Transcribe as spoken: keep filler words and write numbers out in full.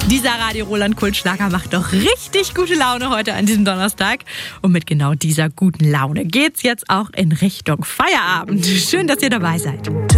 Dieser Radio Roland Kultschlager macht doch richtig gute Laune heute an diesem Donnerstag. Und mit genau dieser guten Laune geht's jetzt auch in Richtung Feierabend. Schön, dass ihr dabei seid.